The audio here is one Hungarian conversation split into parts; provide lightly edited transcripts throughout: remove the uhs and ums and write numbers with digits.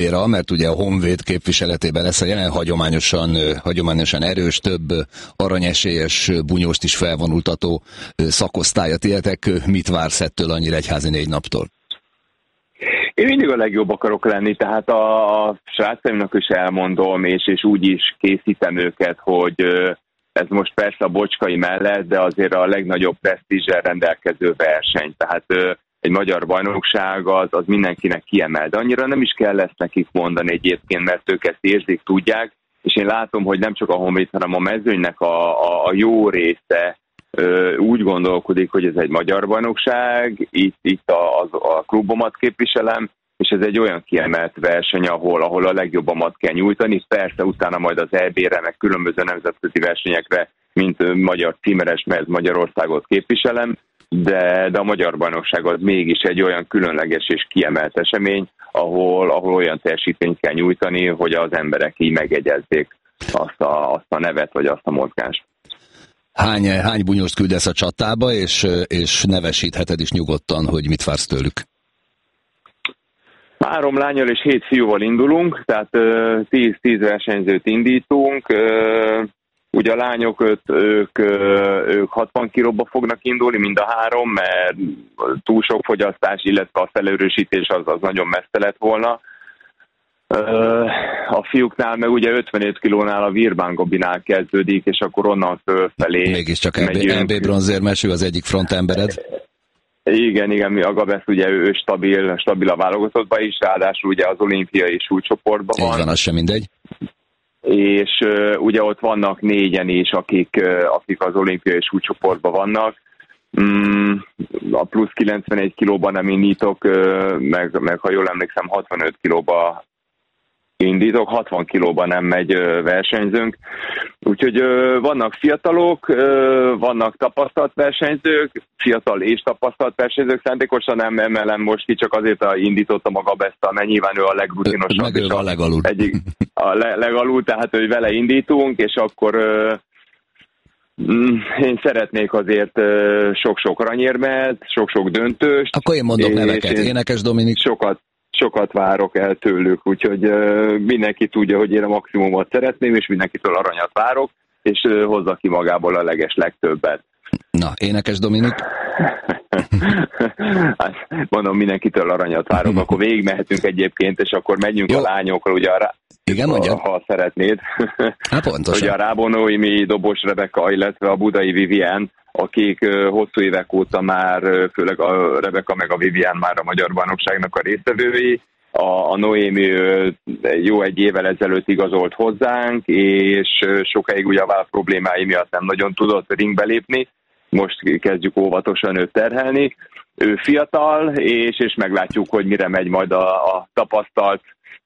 mert ugye a Honvéd képviseletében lesz a jelen hagyományosan erős, több aranyesélyes bunyóst is felvonultató szakosztálya. Tietek mit vársz ettől a Nyíregyházi 4 naptól? Én mindig a legjobb akarok lenni, tehát a srácaimnak is elmondom, és úgy is készítem őket, hogy ez most persze a Bocskai mellett, de azért a legnagyobb presztízsel rendelkező verseny. Tehát egy magyar bajnokság az mindenkinek kiemel. De annyira nem is kell ezt nekik mondani egyébként, mert ők ezt érzik, tudják, és én látom, hogy nem csak a Honvéd, hanem a mezőnynek a jó része úgy gondolkodik, hogy ez egy magyar bajnokság, itt a klubomat képviselem, és ez egy olyan kiemelt verseny, ahol a legjobbamat kell nyújtani, persze utána majd az EB-re, meg különböző nemzetközi versenyekre, mint magyar címeres, mert Magyarországot képviselem, de a magyar bajnokság az mégis egy olyan különleges és kiemelt esemény, ahol olyan teljesítményt kell nyújtani, hogy az emberek így megegyezzék azt a nevet, vagy azt a mozgást. Hány bunyóst küldesz a csatába, és nevesítheted is nyugodtan, hogy mit vársz tőlük? 3 lányal és 7 fiúval indulunk, tehát 10 versenyzőt indítunk. Ugye a lányok ők 60 kilóba fognak indulni, mind a 3, mert túl sok fogyasztás, illetve a felerősítés az nagyon messze lett volna. A fiúknál meg ugye 55 kilónál a Virbán Gabinál kezdődik, és akkor onnan fölfelé. Mégiscsak EB bronzérmesű az egyik frontembered. Igen, a Gabesz ugye ő stabil a válogatottban is, ráadásul ugye az olimpiai súlycsoportban van. Így van, az sem mindegy. És ugye ott vannak 4-en is, akik az olimpiai súlycsoportban vannak. A plusz 91 kilóban nem indítok, meg ha jól emlékszem 65 kilóba indítok, 60 kilóban nem megy versenyzőnk. Úgyhogy vannak fiatalok, vannak tapasztalt versenyzők, fiatal és tapasztalt versenyzők, szándékosan nem emelem most ki, csak azért indítottam a Gabesztal, mert nyilván ő a legrutinosabb. Meg ő a legalul. Legalul, tehát hogy vele indítunk, és akkor én szeretnék azért sok-sok aranyérmet, sok-sok döntőst. Akkor én mondok neveket. Énekes Dominik. Sokat várok el tőlük, úgyhogy mindenki tudja, hogy én a maximumot szeretném, és mindenkitől aranyat várok, és hozza ki magából a legtöbbet. Na, Énekes Dominik? Mondom, mindenkitől aranyat várok, akkor végigmehetünk egyébként, és akkor megyünk a lányokkal, ugye igen, ha szeretnéd. Pontosan. Ugye a Rábó Noémi, Dobos Rebeka, illetve a Budai Vivien, akik hosszú évek óta már, főleg a Rebeka meg a Vivien már a magyar bajnokságnak a résztvevői. A Noémi jó egy évvel ezelőtt igazolt hozzánk, és sokáig ugye a váll problémái miatt nem nagyon tudott ringbe lépni. Most kezdjük óvatosan őt terhelni. Ő fiatal, és meglátjuk, hogy mire megy majd a tapasztalt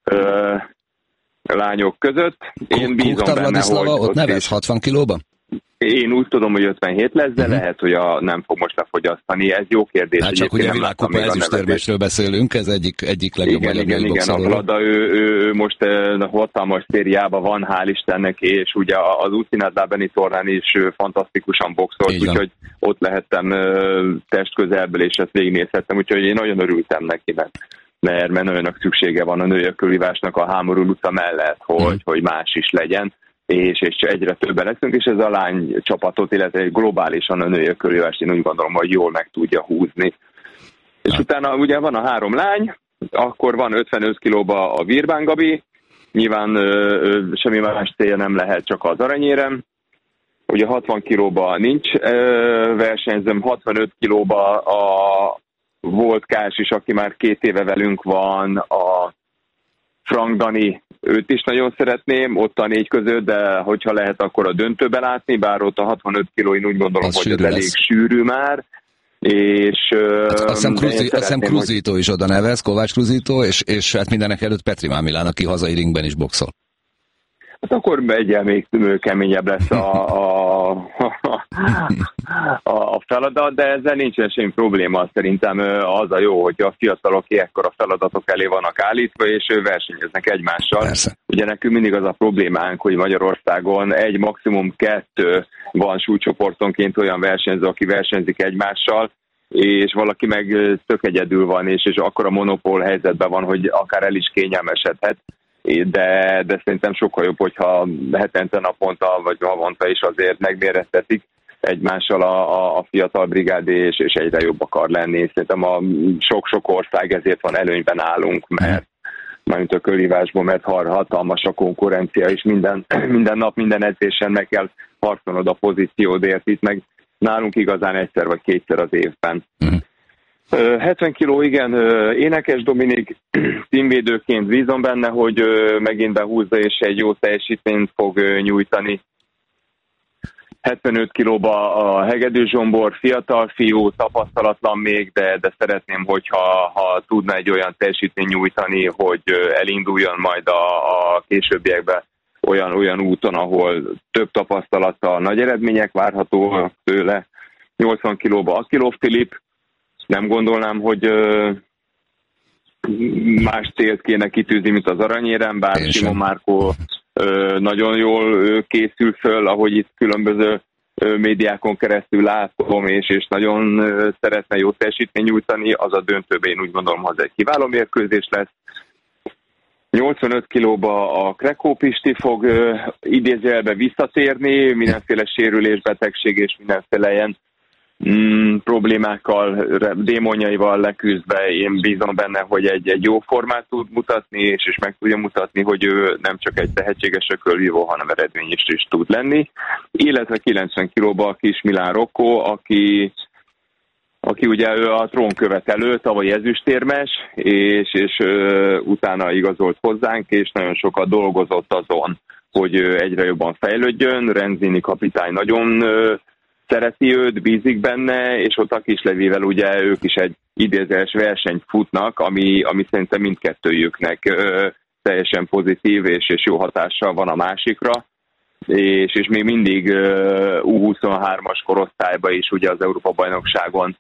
lányok között. Én bízom benne, hogy ott nevez 60 kilóban? Én úgy tudom, hogy 57 lesz, de lehet, hogy nem fog most lefogyasztani. Ez jó kérdés. Hát csak ugye a világkupa ezüstérmesről beszélünk, ez egyik legjobb magyar boxoló. Igen, a Vlada, ő most hatalmas szériában van, hál' Istennek, és ugye az Újszínádlábeni tornán is fantasztikusan boxolt, úgyhogy ott lehettem testközelből, és ezt végignézhettem, úgyhogy én nagyon örültem neki, mert nagyon szüksége van a női kölivásnak a Hámorul utca mellett, hogy más is legyen. És egyre többen leszünk, és ez a lány csapatot, illetve globálisan a női körülvást én úgy gondolom, hogy jól meg tudja húzni. És utána ugye van a 3 lány, akkor van 55 kilóba a Virbán Gabi, nyilván semmi más célja nem lehet, csak az aranyérem. Ugye 60 kilóba nincs versenyzőm, 65 kilóba a volt Kás is, aki már 2 éve velünk van, a Frank Dani, őt is nagyon szeretném, ott a 4 között, de hogyha lehet, akkor a döntőbe látni, bár ott a 65 kiló, én úgy gondolom, hogy ez elég sűrű már. És azt hiszem Cruzito is oda nevez, Kovács Cruzito, és hát mindenek előtt Petri Mámilán, aki hazai ringben is boxol. Hát akkor egyel még keményebb lesz a feladat, de ezzel nincsen semmi probléma. Szerintem az a jó, hogy a fiatalok ekkora feladatok elé vannak állítva, és versenyeznek egymással. Persze. Ugye nekünk mindig az a problémánk, hogy Magyarországon maximum 2 van súlycsoportonként olyan versenyző, aki versenyzik egymással, és valaki meg tök egyedül van, és akkor a monopól helyzetben van, hogy akár el is kényelmesedhet, de szerintem sokkal jobb, hogyha hetente, naponta vagy havonta is azért megméreztetik egymással a fiatal brigád, és egyre jobb akar lenni. Szerintem a sok-sok ország ezért van előnyben állunk, mert mármint a körhívásból, mert hatalmas a konkurencia, és minden nap, minden edzésen meg kell harcolnod a pozíciódért, itt meg nálunk igazán egyszer vagy kétszer az évben. 70 kiló, igen, Énekes Dominik címvédőként bízom benne, hogy megint behúzza és egy jó teljesítményt fog nyújtani. 75 kilóba a Hegedű Zsombor, fiatal fiú, tapasztalatlan még, de szeretném, hogyha tudna egy olyan teljesítményt nyújtani, hogy elinduljon majd a későbbiekben olyan úton, ahol több tapasztalattal nagy eredmények várhatóak tőle. 80 kilóba Akilov Filip, nem gondolnám, hogy más célt kéne kitűzni, mint az aranyérem, bár Simon Márkó nagyon jól készül föl, ahogy itt különböző médiákon keresztül látom, és nagyon szeretne jó teljesítményt nyújtani, az a döntőben én úgy gondolom, hogy ez egy kiváló mérkőzés lesz. 85 kilóba a Krekó Pisti fog idézőjelbe visszatérni, mindenféle sérülés, betegség és mindenféle ilyen problémákkal, démonjaival leküzdve. Én bízom benne, hogy egy jó formát tud mutatni, és meg tudja mutatni, hogy ő nem csak egy tehetséges ökölvívó, hanem eredményes is tud lenni. Illetve 90 kilóba a Kis Milán Rocco, aki ugye ő a trónkövetelő, tavaly ezüstérmes, és utána igazolt hozzánk, és nagyon sokat dolgozott azon, hogy egyre jobban fejlődjön. Renzini kapitány nagyon szereti őt, bízik benne, és ott a Kislevivel ugye ők is egy idézőes versenyt futnak, ami szerintem mindkettőjüknek teljesen pozitív és jó hatással van a másikra, és még mindig U23-as korosztályban is ugye az Európa-bajnokságon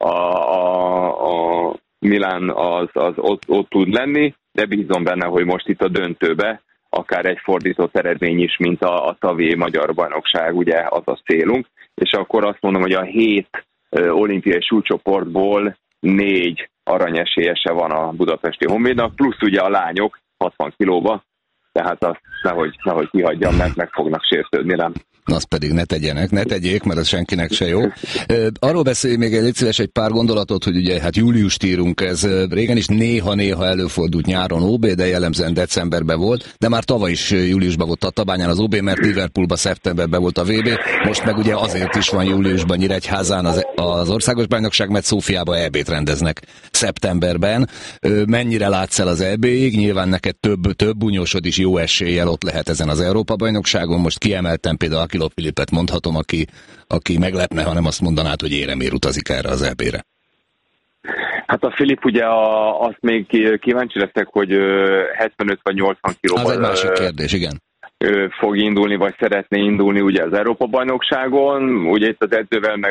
a Milán az ott tud lenni, de bízom benne, hogy most itt a döntőbe akár egy fordított eredmény is, mint a tavi magyar bajnokság, ugye az a célunk, és akkor azt mondom, hogy a 7 olimpiai súlycsoportból 4 aranyesélyese van a budapesti Honvédnak, plusz ugye a lányok 60 kilóba, tehát azt nehogy kihagyjam, mert meg fognak sértődni rám. Azt pedig ne tegyék, mert az senkinek se jó. Arról beszélj még egy szíves egy pár gondolatot, hogy ugye hát júliust írunk, ez régen is néha előfordult nyáron OB, de jellemzően decemberben volt, de már tavaly is júliusban volt Tatabányán az OB, mert Liverpoolban szeptemberben volt a VB, most meg ugye azért is van júliusban Nyíregyházán az országos bajnokság, mert Szófiában EB-t rendeznek szeptemberben. Mennyire látsz el az EB-ig? Nyilván neked több bunyósod is jó eséllyel ott lehet ezen az Európa-bajnokságon, most kiemeltem például Akilov Filipet mondhatom, aki meglepne, ha nem azt mondanád, hogy éremér utazik erre az EB-re. Hát a Filip ugye azt még kíváncsi leszek, hogy 75 vagy 80 kilóban... Az egy másik kérdés, igen. Fog indulni, vagy szeretné indulni ugye az Európa-bajnokságon. Ugye itt az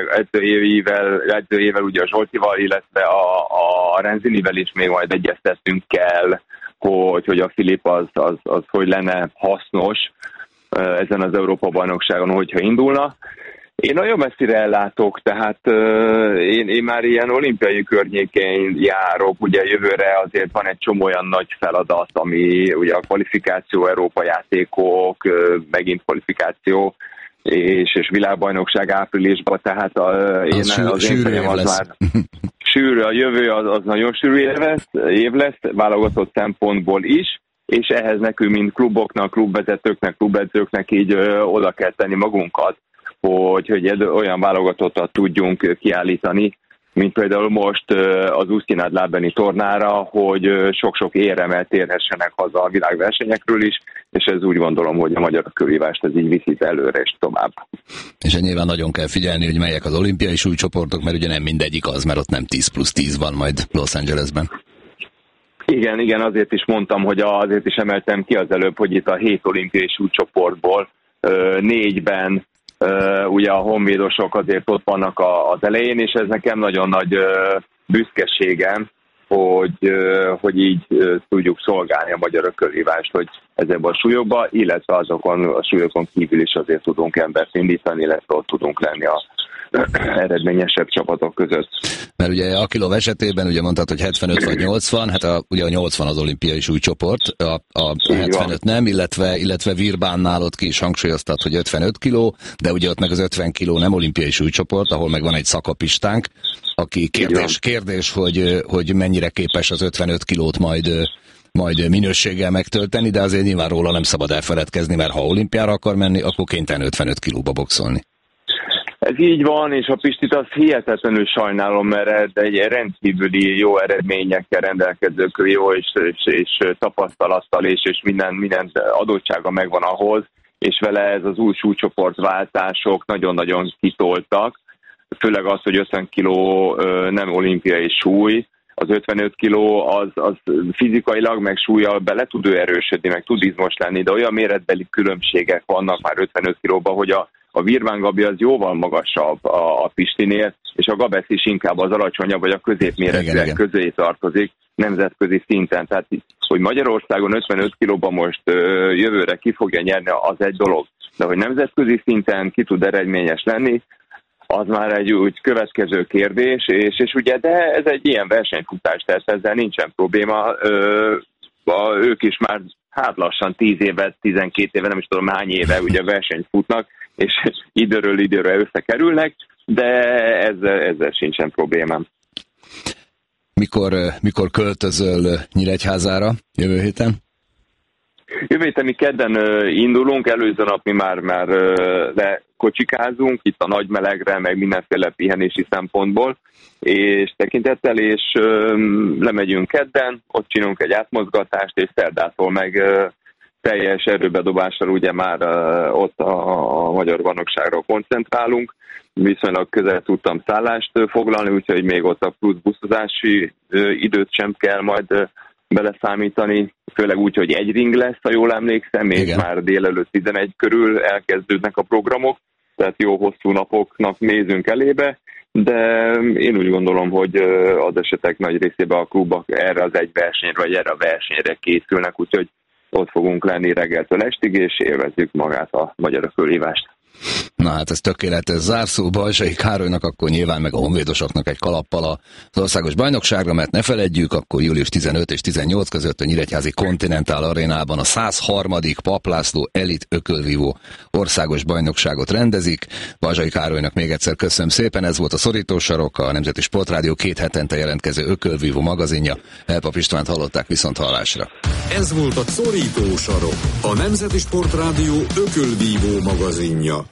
edzőjével ugye a Zsoltival, illetve a Renzinivel is még majd egyeztettünk kell, hogy a Filip az hogy lenne hasznos ezen az Európa-bajnokságon, hogyha indulna. Én nagyon messzire ellátok, tehát én már ilyen olimpiai környékén járok, ugye jövőre azért van egy csomó olyan nagy feladat, ami ugye a kvalifikáció, Európa játékok, megint kvalifikáció, és világbajnokság áprilisban, tehát az én fejem az már sűrű, a jövő az nagyon sűrű év lesz, válogatott szempontból is, és ehhez nekünk, mint kluboknak, klubvezetőknek, klubedzőknek így oda kell tenni magunkat, hogy olyan válogatottat tudjunk kiállítani, mint például most az Ustinad Lábeni tornára, hogy sok-sok éremmel térhessenek haza a világversenyekről is, és ez úgy gondolom, hogy a magyar kővívást ez így viszi előre és tovább. És nyilván nagyon kell figyelni, hogy melyek az olimpiai súlycsoportok, mert ugye nem mindegyik az, mert ott nem 10+10 van majd Los Angelesben. Igen, azért is mondtam, hogy azért is emeltem ki az előbb, hogy itt a 7 olimpiai súlycsoportból 4-ben ugye a honvédosok azért ott vannak az elején, és ez nekem nagyon nagy büszkeségem, hogy így tudjuk szolgálni a magyar ökölhívást, hogy ezekben a súlyokban, illetve azokon a súlyokon kívül is azért tudunk embert indítani, illetve ott tudunk lenni eredményesebb csapatok között. Mert ugye Akilov esetében ugye mondtad, hogy 75 vagy 80, hát ugye a 80 az olimpiai súlycsoport, a 75 nem, illetve Virbánnál ott ki is hangsúlyoztad, hogy 55 kiló, de ugye ott meg az 50 kiló nem olimpiai súlycsoport, ahol meg van egy szakapistánk, aki kérdés, hogy mennyire képes az 55 kilót majd minőséggel megtölteni, de azért nyilván róla nem szabad elfeledkezni, mert ha olimpiára akar menni, akkor kénytelen 55 kilóba boxolni. Ez így van, és a Pistit azt hihetetlenül sajnálom, mert egy rendkívüli jó eredményekkel rendelkező jó és tapasztalattal és minden adottsága megvan ahhoz, és vele ez az új súlycsoportváltások nagyon-nagyon kitoltak, főleg az, hogy 50 kiló nem olimpiai súly, az 55 kiló az fizikailag meg súllyal bele tud ő erősödni, meg tud izmos lenni, de olyan méretbeli különbségek vannak már 55 kilóban, hogy a Virván Gabi az jóval magasabb a Pistinél, és a Gabesz is inkább az alacsonyabb, vagy a középméretűek közé tartozik nemzetközi szinten. Tehát, hogy Magyarországon 55 kilóban most jövőre ki fogja nyerni, az egy dolog. De hogy nemzetközi szinten ki tud eredményes lenni, az már egy úgy következő kérdés, és ugye, de ez egy ilyen versenyfutás, tehát ezzel nincsen probléma. Ők is már lassan 10 éve, 12 éve, nem is tudom hány éve ugye versenyt futnak, és időről időre összekerülnek, de ezzel sincsen problémám. Mikor költözöl Nyíregyházára jövő héten? Jövő héten mi kedden indulunk, előző nap mi már lekocsikázunk, itt a nagy melegre, meg mindenféle pihenési szempontból, és tekintettel, és lemegyünk kedden, ott csinálunk egy átmozgatást, és szerdától meg teljes erőbedobásra ugye már ott a magyar bajnokságra koncentrálunk. Viszonylag közel tudtam szállást foglalni, úgyhogy még ott a plusz buszozási időt sem kell majd beleszámítani, főleg úgy, hogy egy ring lesz, ha jól emlékszem, és már délelőtt 11 körül elkezdődnek a programok, tehát jó hosszú napoknak nézünk elébe, de én úgy gondolom, hogy az esetek nagy részében a klubok erre az egy versenyre, vagy erre a versenyre készülnek, úgyhogy ott fogunk lenni reggeltől estig, és élvezzük magát a magyar fölhívást. Na hát ez tökéletes zárszó Balzsai Károlynak, akkor nyilván meg a honvédosoknak egy kalappal az országos bajnokságra, mert ne feledjük, akkor július 15 és 18 között a Nyíregyházi Continental Arénában a 103. Papp László Elit Ökölvívó országos bajnokságot rendezik. Balzsai Károlynak még egyszer köszönöm szépen, ez volt a Szorítósarok, a Nemzeti Sportrádió 2 hetente jelentkező Ökölvívó magazinja. Elpap Istvánt hallották, viszont hallásra. Ez volt a Szorítósarok, a Nemzeti Sportrádió Ökölvívó magazinja.